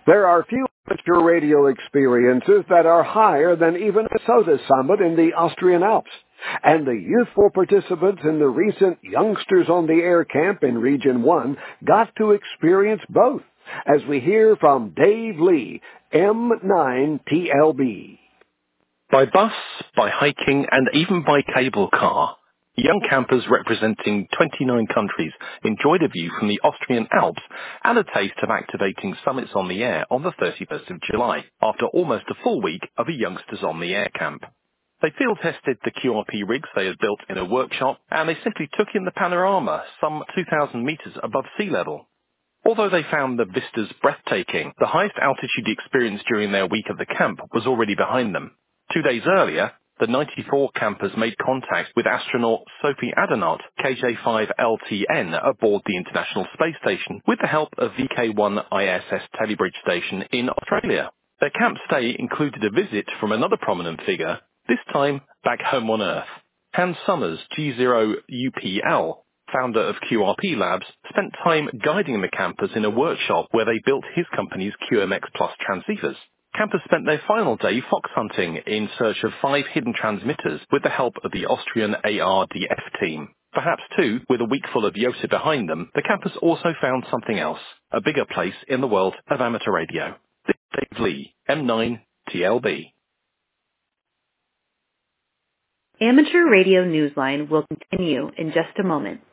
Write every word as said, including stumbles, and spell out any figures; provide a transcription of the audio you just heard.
There are few amateur radio experiences that are higher than even a SOTA summit in the Austrian Alps. And the youthful participants in the recent Youngsters on the Air camp in Region one got to experience both, as we hear from Dave Lee, M nine T L B. By bus, by hiking, and even by cable car, young campers representing twenty-nine countries enjoyed a view from the Austrian Alps and a taste of activating Summits on the Air on the thirty-first of July, after almost a full week of a Youngsters on the Air camp. They field-tested the Q R P rigs they had built in a workshop, and they simply took in the panorama, some two thousand meters above sea level. Although they found the vistas breathtaking, the highest altitude experience during their week at the camp was already behind them. Two days earlier, the ninety-four campers made contact with astronaut Sophie Adenauer, K J five L T N, aboard the International Space Station, with the help of V K one I S S Telebridge Station in Australia. Their camp stay included a visit from another prominent figure, this time back home on Earth. Hans Summers, G zero U P L, founder of Q R P Labs, spent time guiding the campers in a workshop where they built his company's Q M X Plus transceivers. Campers spent their final day fox hunting in search of five hidden transmitters with the help of the Austrian A R D F team. Perhaps, too, with a week full of YOTA behind them, the campers also found something else, a bigger place in the world of amateur radio. This is Dave Lee, M nine T L B. Amateur Radio Newsline will continue in just a moment.